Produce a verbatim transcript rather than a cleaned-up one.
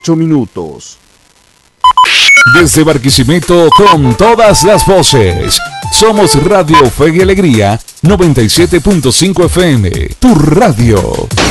ocho minutos. Desde Barquisimeto con todas las voces. Somos Radio Fe y Alegría noventa y siete punto cinco F M. Tu radio.